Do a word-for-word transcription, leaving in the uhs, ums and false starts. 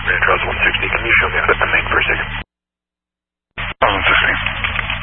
Charles one sixty, can you show me out at the main for a second? one sixty.